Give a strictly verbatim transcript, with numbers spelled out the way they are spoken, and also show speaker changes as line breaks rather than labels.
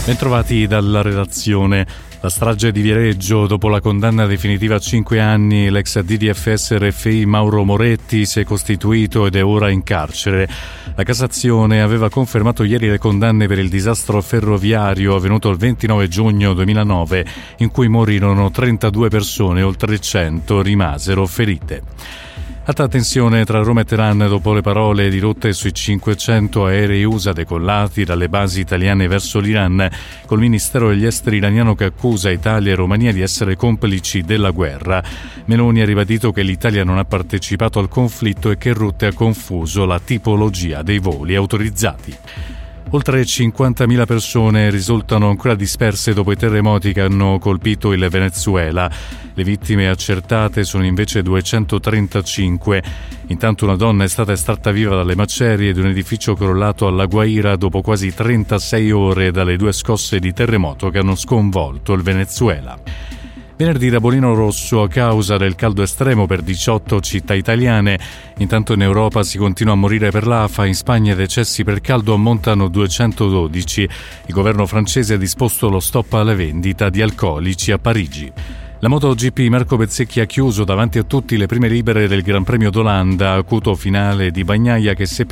Bentrovati dalla redazione. La strage di Viareggio, dopo la condanna definitiva a cinque anni, l'ex D D F S R F I Mauro Moretti si è costituito ed è ora in carcere. La Cassazione aveva confermato ieri le condanne per il disastro ferroviario avvenuto il ventinove giugno duemilanove, in cui morirono trentadue persone e oltre cento rimasero ferite. Alta tensione tra Roma e Teheran dopo le parole dirotte sui cinquecento aerei U S A decollati dalle basi italiane verso l'Iran, col Ministero degli Esteri iraniano che accusa Italia e Romania di essere complici della guerra. Meloni ha ribadito che l'Italia non ha partecipato al conflitto e che Rutte ha confuso la tipologia dei voli autorizzati. Oltre cinquantamila persone risultano ancora disperse dopo i terremoti che hanno colpito il Venezuela. Le vittime accertate sono invece duecentotrentacinque. Intanto una donna è stata estratta viva dalle macerie di un edificio crollato alla Guaira dopo quasi trentasei ore dalle due scosse di terremoto che hanno sconvolto il Venezuela. Venerdì Rabolino rosso a causa del caldo estremo per diciotto città italiane. Intanto in Europa si continua a morire per l'afa, in Spagna i decessi per caldo ammontano duecentododici. Il governo francese ha disposto lo stop alla vendita di alcolici a Parigi. La MotoGP Marco Bezzecchi ha chiuso davanti a tutti le prime libere del Gran Premio d'Olanda, acuto finale di Bagnaia che seppe